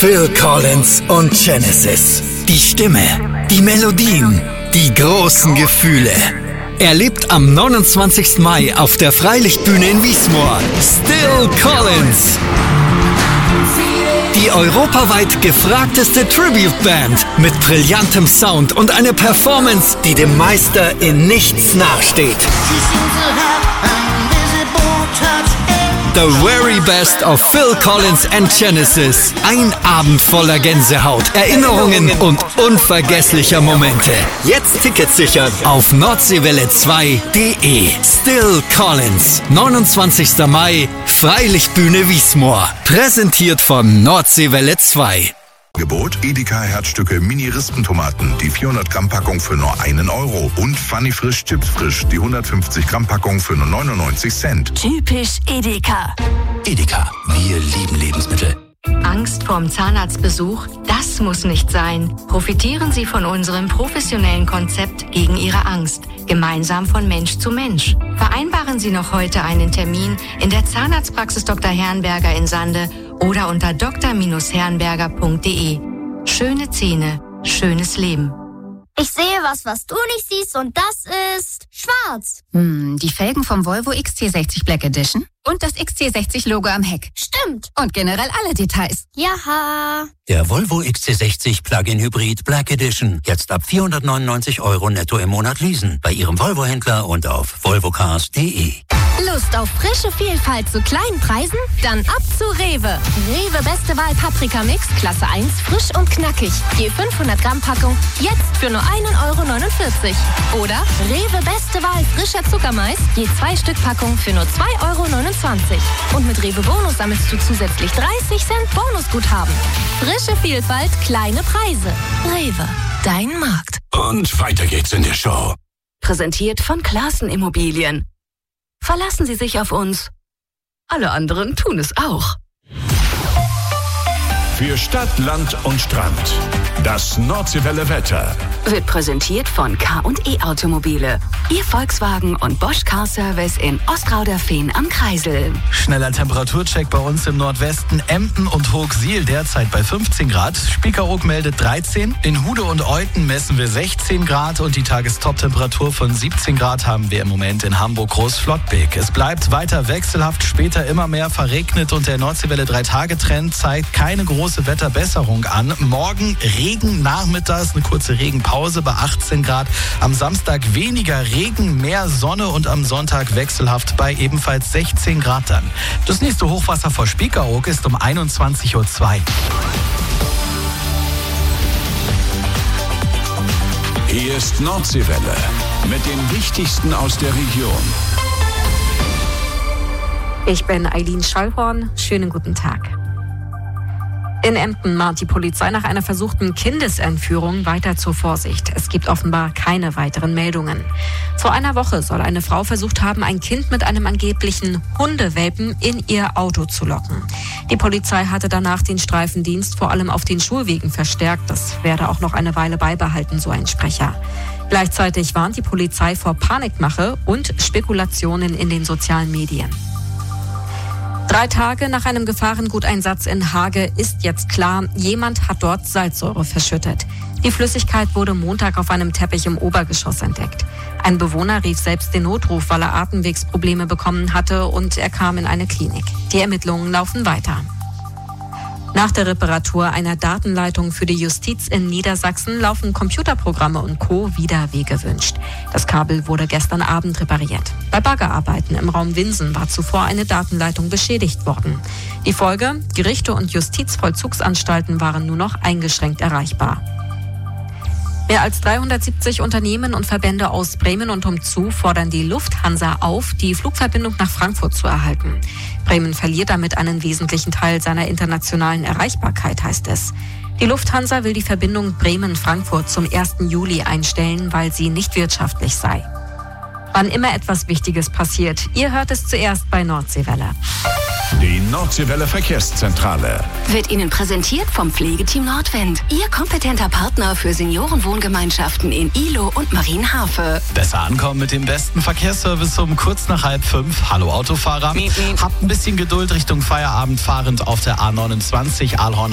Phil Collins und Genesis. Die Stimme, die Melodien, die großen Gefühle. Er lebt am 29. Mai auf der Freilichtbühne in Wiesmoor. Still Collins. Die europaweit gefragteste Tribute-Band mit brillantem Sound und einer Performance, die dem Meister in nichts nachsteht. The very best of Phil Collins and Genesis. Ein Abend voller Gänsehaut, Erinnerungen und unvergesslicher Momente. Jetzt Tickets sichern auf nordseewelle2.de. Still Collins. 29. Mai, Freilichtbühne Wiesmoor. Präsentiert von Nordseewelle 2. Gebot Edeka Herzstücke Mini-Rispentomaten, die 400 Gramm Packung für nur 1 Euro. Und Funny Frisch Chips Frisch, die 150 Gramm Packung für nur 99 Cent. Typisch Edeka. Edeka, wir lieben Lebensmittel. Angst vorm Zahnarztbesuch? Das muss nicht sein. Profitieren Sie von unserem professionellen Konzept gegen Ihre Angst. Gemeinsam von Mensch zu Mensch. Vereinbaren Sie noch heute einen Termin in der Zahnarztpraxis Dr. Herrenberger in Sande oder unter dr-herrenberger.de. Schöne Zähne, schönes Leben. Ich sehe was du nicht siehst, und das ist schwarz. Die Felgen vom Volvo XC60 Black Edition und das XC60-Logo am Heck. Stimmt. Und generell alle Details. Jaha. Der Volvo XC60 Plug-in Hybrid Black Edition. Jetzt ab 499 € netto im Monat leasen. Bei Ihrem Volvo-Händler und auf volvocars.de. Lust auf frische Vielfalt zu kleinen Preisen? Dann ab zu Rewe. Rewe Beste Wahl Paprika Mix, Klasse 1, frisch und knackig. Je 500 Gramm Packung, jetzt für nur 1,49 €. Oder Rewe Beste Wahl frischer Zuckermais, je 2 Stück Packung für nur 2,29 €. Und mit Rewe Bonus sammelst du zusätzlich 30 Cent Bonusguthaben. Frische Vielfalt, kleine Preise. Rewe, dein Markt. Und weiter geht's in der Show. Präsentiert von Classen Immobilien. Verlassen Sie sich auf uns. Alle anderen tun es auch. Für Stadt, Land und Strand. Das Nordseewelle Wetter. Wird präsentiert von K&E Automobile. Ihr Volkswagen und Bosch Car Service in Ostrauderfehn am Kreisel. Schneller Temperaturcheck bei uns im Nordwesten. Emden und Hoogsiel derzeit bei 15 Grad. Spiekeroog meldet 13. In Hude und Euten messen wir 16 Grad und die Tagestop-Temperatur von 17 Grad haben wir im Moment in Hamburg-Großflottbek. Es bleibt weiter wechselhaft, später immer mehr verregnet und der Nordseewelle 3-Tage-Trend zeigt keine große Wetterbesserung an. Morgen Regen nachmittags, eine kurze Regenpause bei 18 Grad. Am Samstag weniger Regen, mehr Sonne und am Sonntag wechselhaft bei ebenfalls 16 Grad dann. Das nächste Hochwasser vor Spiekeroog ist um 21:02 Uhr. Hier ist Nordseewelle mit dem Wichtigsten aus der Region. Ich bin Eileen Schallhorn. Schönen guten Tag. In Emden mahnt die Polizei nach einer versuchten Kindesentführung weiter zur Vorsicht. Es gibt offenbar keine weiteren Meldungen. Vor einer Woche soll eine Frau versucht haben, ein Kind mit einem angeblichen Hundewelpen in ihr Auto zu locken. Die Polizei hatte danach den Streifendienst vor allem auf den Schulwegen verstärkt. Das werde auch noch eine Weile beibehalten, so ein Sprecher. Gleichzeitig warnt die Polizei vor Panikmache und Spekulationen in den sozialen Medien. 3 Tage nach einem Gefahrenguteinsatz in Hage ist jetzt klar, jemand hat dort Salzsäure verschüttet. Die Flüssigkeit wurde Montag auf einem Teppich im Obergeschoss entdeckt. Ein Bewohner rief selbst den Notruf, weil er Atemwegsprobleme bekommen hatte, und er kam in eine Klinik. Die Ermittlungen laufen weiter. Nach der Reparatur einer Datenleitung für die Justiz in Niedersachsen laufen Computerprogramme und Co. wieder wie gewünscht. Das Kabel wurde gestern Abend repariert. Bei Baggerarbeiten im Raum Winsen war zuvor eine Datenleitung beschädigt worden. Die Folge: Gerichte und Justizvollzugsanstalten waren nur noch eingeschränkt erreichbar. Mehr als 370 Unternehmen und Verbände aus Bremen und umzu fordern die Lufthansa auf, die Flugverbindung nach Frankfurt zu erhalten. Bremen verliert damit einen wesentlichen Teil seiner internationalen Erreichbarkeit, heißt es. Die Lufthansa will die Verbindung Bremen-Frankfurt zum 1. Juli einstellen, weil sie nicht wirtschaftlich sei. Wann immer etwas Wichtiges passiert, ihr hört es zuerst bei Nordseewelle. Die Nordseewelle Verkehrszentrale Wird Ihnen präsentiert vom Pflegeteam Nordwind. Ihr kompetenter Partner für Seniorenwohngemeinschaften in Ihlow und Marienhafe. Besser ankommen mit dem besten Verkehrsservice um kurz nach 4:30. Hallo Autofahrer. Habt ein bisschen Geduld Richtung Feierabend fahrend auf der A29 Aalhorn